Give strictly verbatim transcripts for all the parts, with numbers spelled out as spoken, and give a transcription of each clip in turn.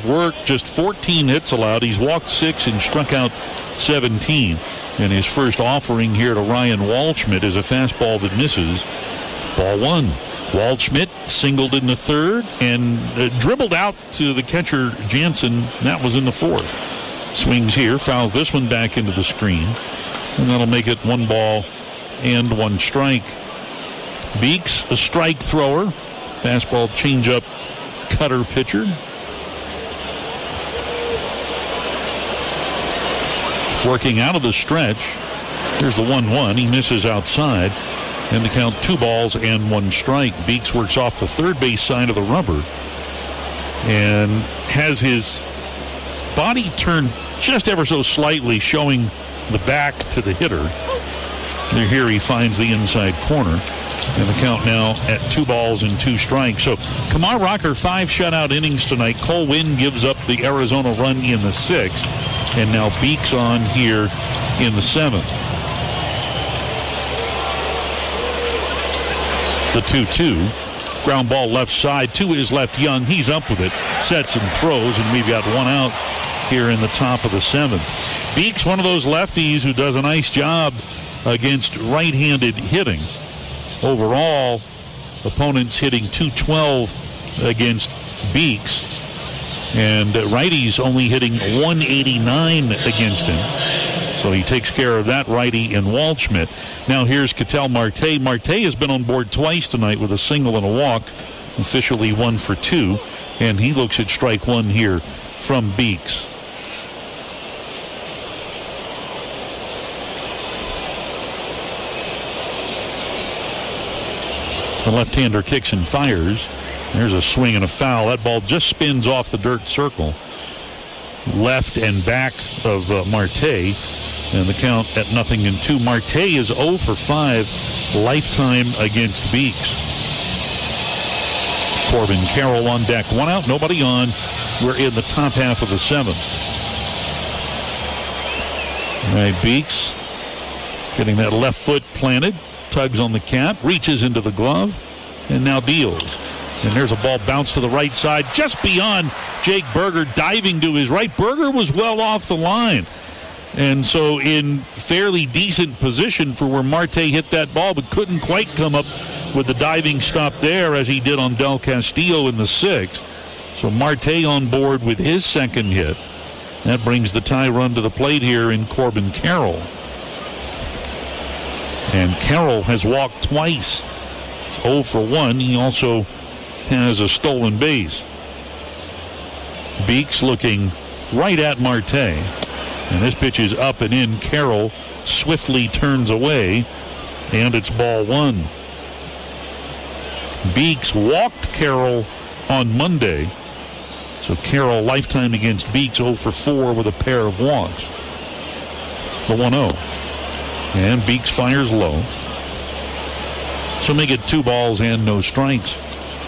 work, just fourteen hits allowed. He's walked six and struck out seventeen. And his first offering here to Ryan Waldschmidt is a fastball that misses. Ball one. Waldschmidt singled in the third and uh, dribbled out to the catcher Jansen. That was in the fourth. Swings here, fouls this one back into the screen. And that'll make it one ball and one strike. Beeks, a strike thrower. Fastball, changeup, cutter pitcher. Working out of the stretch. Here's the one one. He misses outside. And the count two balls and one strike. Beeks works off the third base side of the rubber and has his body turned just ever so slightly, showing the back to the hitter. And here he finds the inside corner. And the count now at two balls and two strikes. So Kumar Rocker, five shutout innings tonight. Cole Winn gives up the Arizona run in the sixth. And now Beeks on here in the seventh. The two two. Ground ball left side to his left. Young, he's up with it. Sets and throws, and we've got one out here in the top of the seventh. Beeks, one of those lefties who does a nice job against right-handed hitting. Overall, opponents hitting two twelve against Beeks. And righties only hitting one eighty-nine against him. So he takes care of that righty in Waldschmidt. Now here's Ketel Marte. Marte has been on board twice tonight with a single and a walk. Officially one for two. And he looks at strike one here from Beeks. The left-hander kicks and fires. There's a swing and a foul. That ball just spins off the dirt circle. Left and back of uh, Marte. And the count at nothing and two. Marte is oh for five lifetime against Beeks. Corbin Carroll on deck. One out, nobody on. We're in the top half of the seventh. All right, Beeks getting that left foot planted. Tugs on the cap, reaches into the glove, and now deals. And there's a ball bounced to the right side, just beyond Jake Berger, diving to his right. Berger was well off the line. And so in fairly decent position for where Marte hit that ball, but couldn't quite come up with the diving stop there as he did on Del Castillo in the sixth. So Marte on board with his second hit. That brings the tie run to the plate here in Corbin Carroll. And Carroll has walked twice. It's oh for one. He also has a stolen base. Beeks looking right at Marte. And this pitch is up and in. Carroll swiftly turns away. And it's ball one. Beeks walked Carroll on Monday. So Carroll lifetime against Beeks oh for four with a pair of walks. The one oh. And Beeks fires low. So make it two balls and no strikes.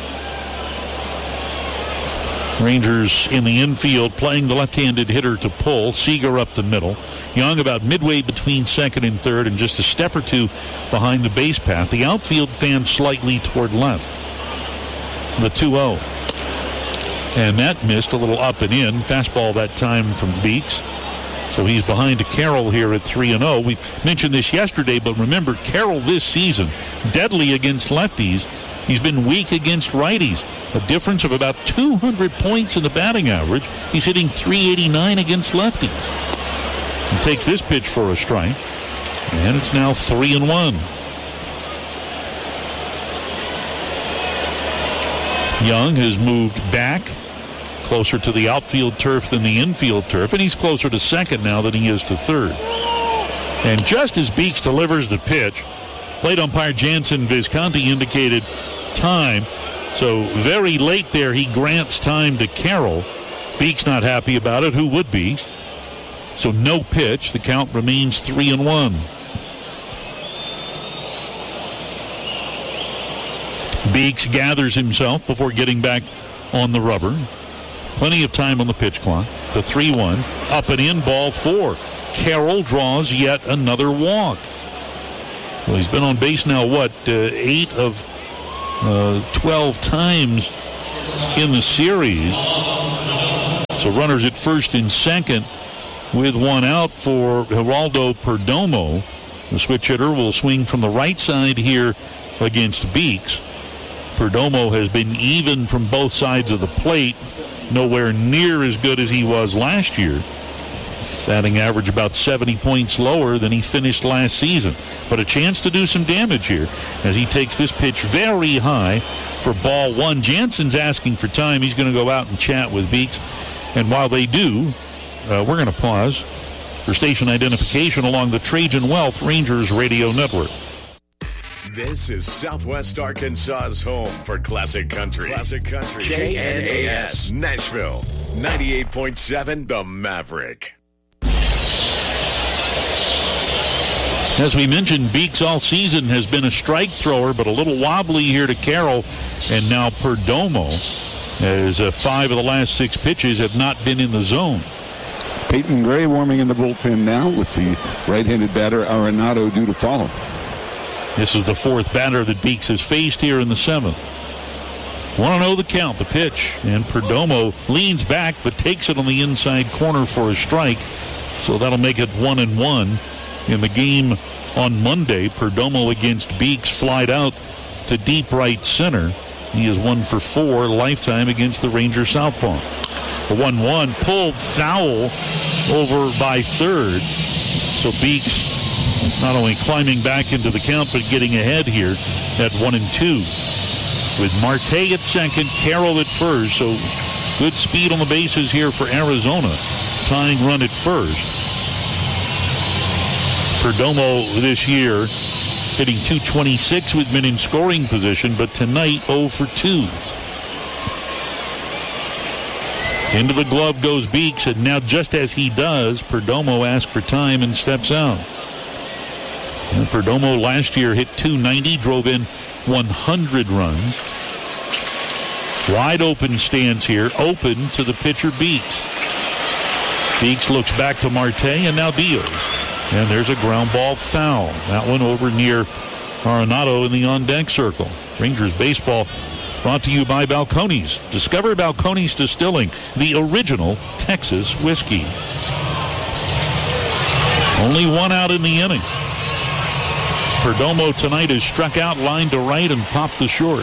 Rangers in the infield playing the left-handed hitter to pull. Seager up the middle. Young about midway between second and third and just a step or two behind the base path. The outfield fans slightly toward left. The two oh. And that missed a little up and in. Fastball that time from Beeks. So he's behind Carroll here at three and oh. We mentioned this yesterday, but remember, Carroll this season, deadly against lefties. He's been weak against righties. A difference of about two hundred points in the batting average. He's hitting three eighty-nine against lefties. He takes this pitch for a strike, and it's now three and one. Young has moved back, closer to the outfield turf than the infield turf, and he's closer to second now than he is to third. And just as Beeks delivers the pitch, plate umpire Jansen Visconti indicated time. So very late there, he grants time to Carroll. Beeks not happy about it. Who would be? So no pitch. The count remains three and one. Beeks gathers himself before getting back on the rubber. Plenty of time on the pitch clock. The three one. Up and in, ball four. Carroll draws yet another walk. Well, he's been on base now, what, uh, eight of uh, twelve times in the series. So runners at first and second with one out for Geraldo Perdomo. The switch hitter will swing from the right side here against Beeks. Perdomo has been even from both sides of the plate, nowhere near as good as he was last year. Batting average about seventy points lower than he finished last season. But a chance to do some damage here as he takes this pitch very high for ball one. Jansen's asking for time. He's going to go out and chat with Beeks. And while they do, uh, we're going to pause for station identification along the Trajan Wealth Rangers Radio Network. This is Southwest Arkansas's home for classic country. Classic country. K N A S Nashville. ninety-eight point seven The Maverick. As we mentioned, Beeks all season has been a strike thrower, but a little wobbly here to Carroll. And now Perdomo, as uh, five of the last six pitches have not been in the zone. Peyton Gray warming in the bullpen now with the right-handed batter Arenado due to follow. This is the fourth batter that Beeks has faced here in the seventh. Want to know the count, the pitch, and Perdomo leans back but takes it on the inside corner for a strike. So that'll make it one and one. In the game on Monday, Perdomo against Beeks flied out to deep right center. He is one for four lifetime against the Ranger southpaw. The one one pulled foul over by third. So Beeks not only climbing back into the count, but getting ahead here at one and two. With Marte at second, Carroll at first. So good speed on the bases here for Arizona. Tying run at first. Perdomo this year hitting two twenty-six with men in scoring position, but tonight oh for two. Into the glove goes Beeks, and now just as he does, Perdomo asks for time and steps out. And Perdomo last year hit two ninety, drove in one hundred runs. Wide open stands here, open to the pitcher Beeks. Beeks looks back to Marte and now deals. And there's a ground ball foul. That one over near Arenado in the on-deck circle. Rangers baseball brought to you by Balcones. Discover Balcones Distilling, the original Texas whiskey. Only one out in the inning. Perdomo tonight has struck out, line to right, and popped the short.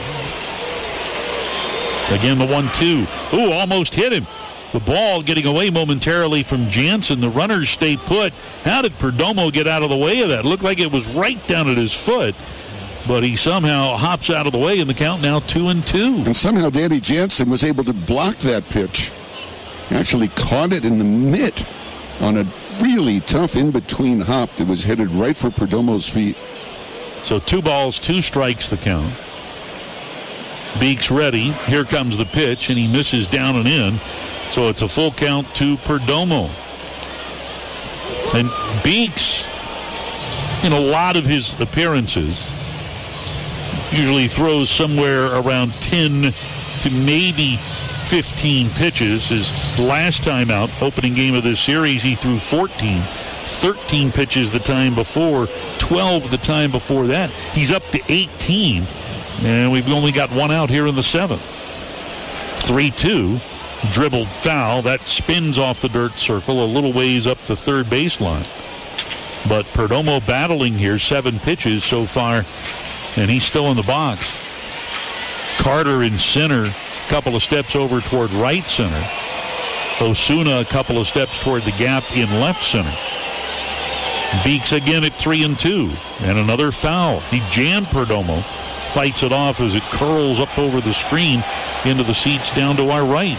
Again, the one two. Ooh, almost hit him. The ball getting away momentarily from Jansen. The runners stay put. How did Perdomo get out of the way of that? It looked like it was right down at his foot. But he somehow hops out of the way, and the count now two and two. And somehow Danny Jansen was able to block that pitch. He actually caught it in the mitt on a really tough in-between hop that was headed right for Perdomo's feet. So two balls, two strikes the count. Beeks ready. Here comes the pitch, and he misses down and in. So it's a full count to Perdomo. And Beeks, in a lot of his appearances, usually throws somewhere around ten to maybe fifteen pitches. His last time out, opening game of this series, he threw fourteen. thirteen pitches the time before, twelve the time before that. He's up to eighteen, and we've only got one out here in the seventh. three two. Dribbled foul. That spins off the dirt circle a little ways up the third baseline. But Perdomo battling here, seven pitches so far, and he's still in the box. Carter in center, a couple of steps over toward right center. Osuna a couple of steps toward the gap in left center. Beeks again at three and two, and another foul. He jammed Perdomo, fights it off as it curls up over the screen into the seats down to our right.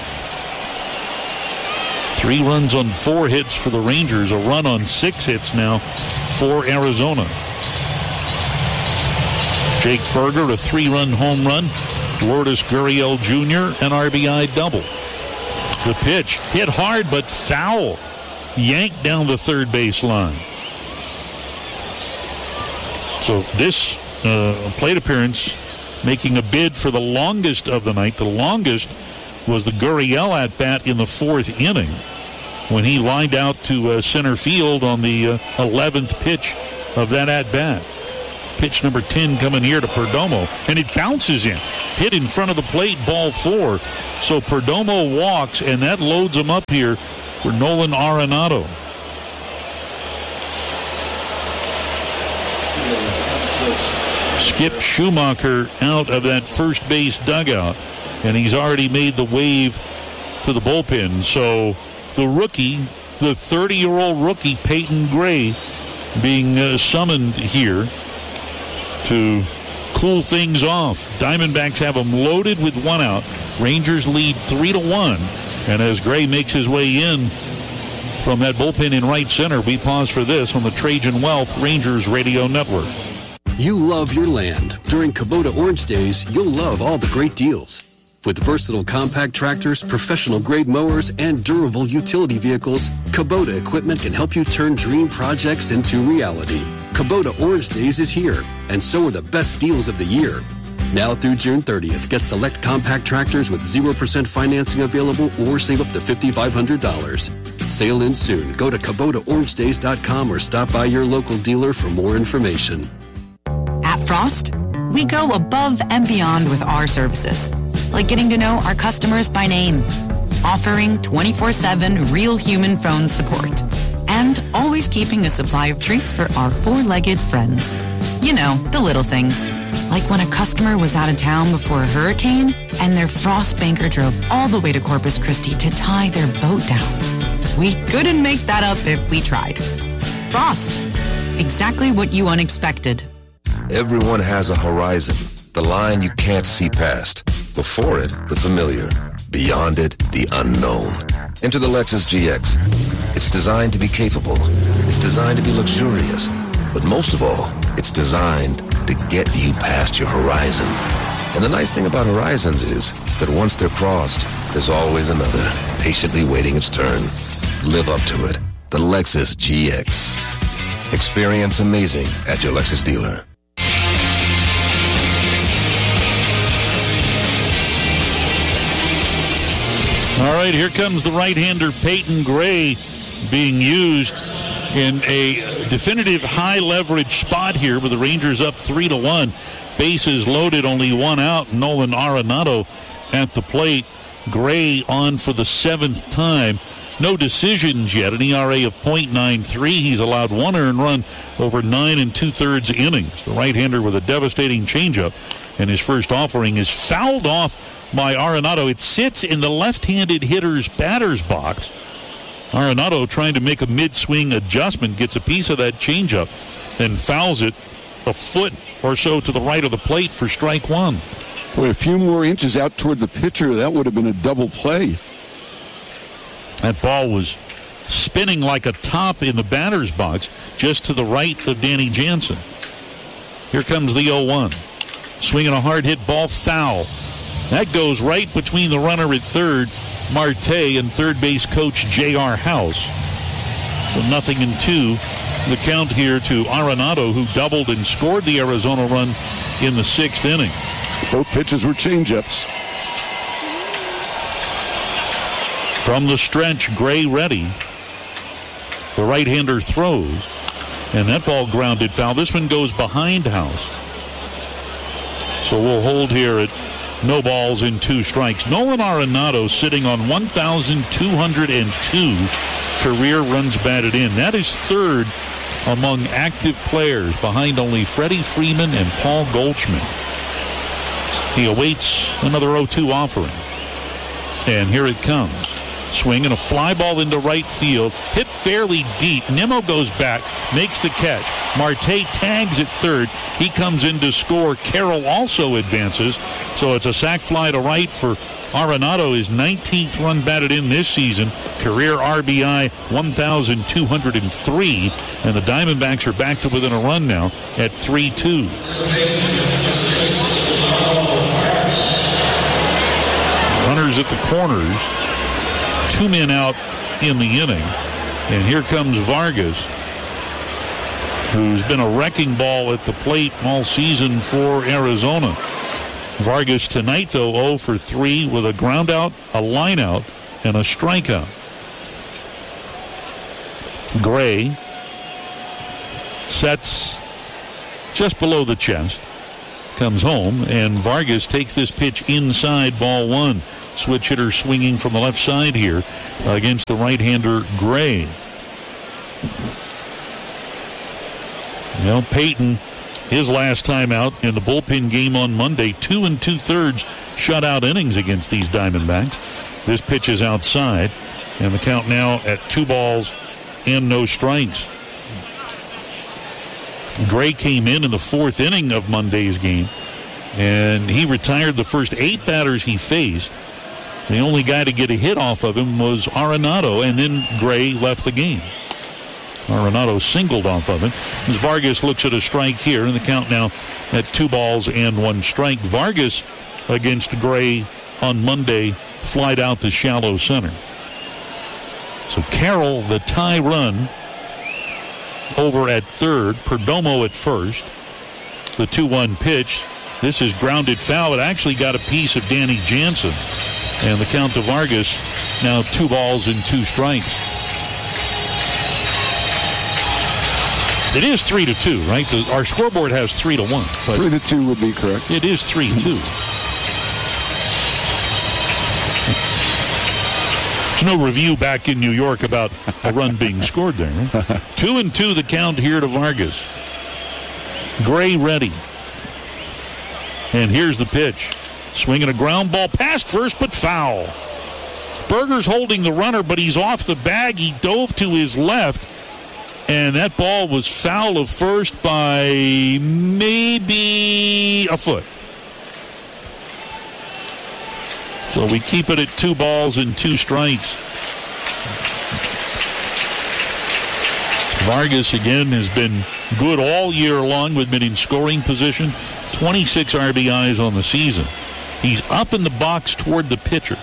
Three runs on four hits for the Rangers, a run on six hits now for Arizona. Jake Burger, a three-run home run. Lourdes Gurriel Junior, an R B I double. The pitch hit hard but foul. Yanked down the third base line. So this uh, plate appearance making a bid for the longest of the night. The longest was the Gurriel at-bat in the fourth inning when he lined out to uh, center field on the uh, eleventh pitch of that at-bat. Pitch number ten coming here to Perdomo, and it bounces in. Hit in front of the plate, ball four. So Perdomo walks, and that loads him up here for Nolan Arenado. Skip Schumacher out of that first base dugout, and he's already made the wave to the bullpen. So the rookie, the thirty-year-old rookie, Peyton Gray, being uh, summoned here to cool things off. Diamondbacks have him loaded with one out. Rangers lead three to one. And as Gray makes his way in from that bullpen in right center, we pause for this on the Trajan Wealth Rangers Radio Network. You love your land. During Kubota Orange Days, you'll love all the great deals. With versatile compact tractors, professional-grade mowers, and durable utility vehicles, Kubota equipment can help you turn dream projects into reality. Kubota Orange Days is here, and so are the best deals of the year. Now through June thirtieth, get select compact tractors with zero percent financing available or save up to five thousand five hundred dollars. Sale ends soon. Go to Kubota Orange Days dot com or stop by your local dealer for more information. At Frost, we go above and beyond with our services, like getting to know our customers by name, offering twenty-four seven real human phone support, and always keeping a supply of treats for our four-legged friends. You know, the little things, like when a customer was out of town before a hurricane and their Frost banker drove all the way to Corpus Christi to tie their boat down. We couldn't make that up if we tried. Frost, exactly what you unexpected. Everyone has a horizon, the line you can't see past. Before it, the familiar. Beyond it, the unknown. Enter the Lexus G X. It's designed to be capable. It's designed to be luxurious. But most of all, it's designed to get you past your horizon. And the nice thing about horizons is that once they're crossed, there's always another, patiently waiting its turn. Live up to it. The Lexus G X. Experience amazing at your Lexus dealer. All right, here comes the right-hander Peyton Gray being used in a definitive high-leverage spot here with the Rangers up three to one. Bases loaded, only one out. Nolan Arenado at the plate. Gray on for the seventh time. No decisions yet, an E R A of point nine three. He's allowed one earned run over nine and two-thirds innings. The right-hander with a devastating changeup, and his first offering is fouled off by Arenado. It sits in the left-handed hitter's batter's box. Arenado trying to make a mid-swing adjustment, gets a piece of that changeup, and fouls it a foot or so to the right of the plate for strike one. Boy, a few more inches out toward the pitcher, that would have been a double play. That ball was spinning like a top in the batter's box just to the right of Danny Jansen. Here comes the oh one. Swinging a hard hit ball, foul. That goes right between the runner at third, Marte, and third base coach J R House. So nothing in two. The count here to Arenado, who doubled and scored the Arizona run in the sixth inning. Both pitches were changeups. From the stretch, Gray ready. The right-hander throws, and that ball grounded foul. This one goes behind House. So we'll hold here at no balls in two strikes. Nolan Arenado sitting on one thousand two hundred two career runs batted in. That is third among active players, behind only Freddie Freeman and Paul Goldschmidt. He awaits another oh two offering. And here it comes. Swing and a fly ball into right field. Hit fairly deep. Nimmo goes back, makes the catch. Marte tags at third. He comes in to score. Carroll also advances. So it's a sac fly to right for Arenado, his nineteenth run batted in this season. Career R B I one thousand two hundred three. And the Diamondbacks are back to within a run now at three two. Runners at the corners. Two men out in the inning. And here comes Vargas, who's been a wrecking ball at the plate all season for Arizona. Vargas tonight, though, oh for three with a ground out, a line out, and a strikeout. Gray sets just below the chest. Comes home, and Vargas takes this pitch inside, ball one. Switch hitter swinging from the left side here against the right-hander Gray. Now Peyton, his last time out in the bullpen game on Monday, two and two-thirds shutout innings against these Diamondbacks. This pitch is outside, and the count now at two balls and no strikes. Gray came in in the fourth inning of Monday's game, and he retired the first eight batters he faced. The only guy to get a hit off of him was Arenado, and then Gray left the game. Arenado singled off of him. As Vargas looks at a strike here, and the count now at two balls and one strike. Vargas against Gray on Monday flied out to shallow center. So Carroll, the tie run, over at third. Perdomo at first. The two one pitch. This is grounded foul. It actually got a piece of Danny Jansen. And the count to Vargas, now two balls and two strikes. It is three to two, right? The, our scoreboard has three to one. But three to two would be correct. It is three two. There's no review back in New York about a run being scored there. Right? Two and two the count here to Vargas. Gray ready. And here's the pitch. Swinging a ground ball past first, but foul. Berger's holding the runner, but he's off the bag. He dove to his left, and that ball was foul of first by maybe a foot. So we keep it at two balls and two strikes. Vargas, again, has been good all year long with been in scoring position. twenty-six R B Is on the season. He's up in the box toward the pitcher.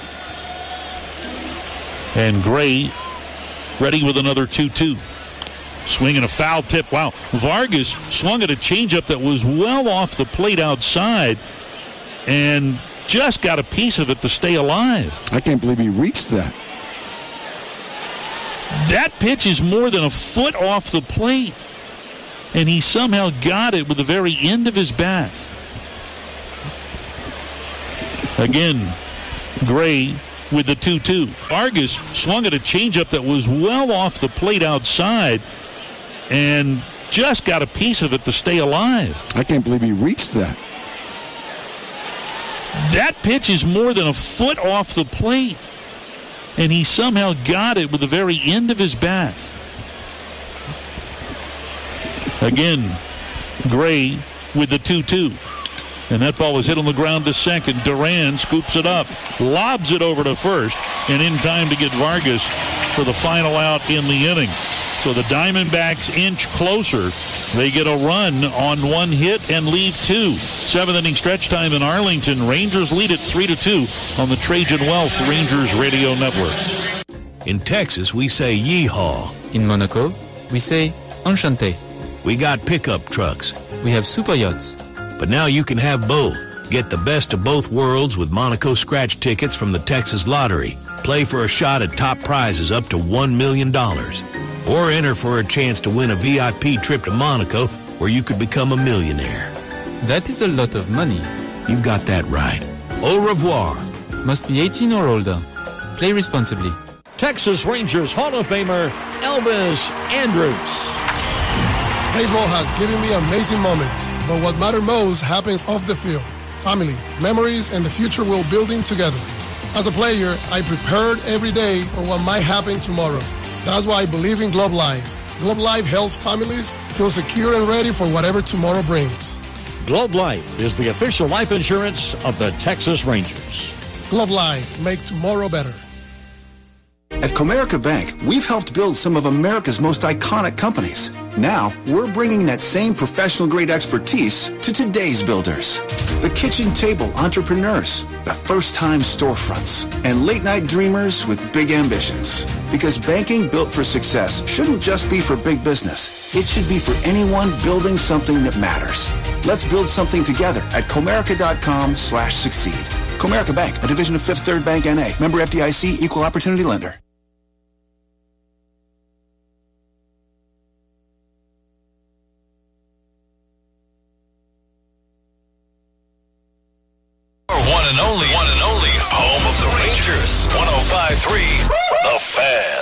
And Gray ready with another two two. Swinging a foul tip. Wow. Vargas swung at a changeup that was well off the plate outside and just got a piece of it to stay alive. I can't believe he reached that. That pitch is more than a foot off the plate, and he somehow got it with the very end of his bat. Again, Gray with the two two. Vargas swung at a changeup that was well off the plate outside and just got a piece of it to stay alive. I can't believe he reached that. That pitch is more than a foot off the plate, and he somehow got it with the very end of his bat. Again, Gray with the two two. And that ball was hit on the ground to second. Duran scoops it up, lobs it over to first, and in time to get Vargas for the final out in the inning. So the Diamondbacks inch closer. They get a run on one hit and leave two. Seventh inning stretch time in Arlington. Rangers lead it three to two on the Trajan Wealth Rangers Radio Network. In Texas, we say yeehaw. In Monaco, we say enchanté. We got pickup trucks. We have super yachts. But now you can have both. Get the best of both worlds with Monaco scratch tickets from the Texas Lottery. Play for a shot at top prizes up to one million dollars. Or enter for a chance to win a V I P trip to Monaco where you could become a millionaire. That is a lot of money. You've got that right. Au revoir. Must be eighteen or older. Play responsibly. Texas Rangers Hall of Famer Elvis Andrus. Baseball has given me amazing moments, but what matters most happens off the field. Family, memories, and the future we're building together. As a player, I prepared every day for what might happen tomorrow. That's why I believe in Globe Life. Globe Life helps families feel secure and ready for whatever tomorrow brings. Globe Life is the official life insurance of the Texas Rangers. Globe Life, make tomorrow better. At Comerica Bank, we've helped build some of America's most iconic companies. Now, we're bringing that same professional-grade expertise to today's builders. The kitchen table entrepreneurs, the first-time storefronts, and late-night dreamers with big ambitions. Because banking built for success shouldn't just be for big business. It should be for anyone building something that matters. Let's build something together at Comerica.com slash succeed. Comerica Bank, a division of Fifth Third Bank N A. Member F D I C, Equal Opportunity Lender. one and only, one and only home of the Rangers. one oh five point three The Fan.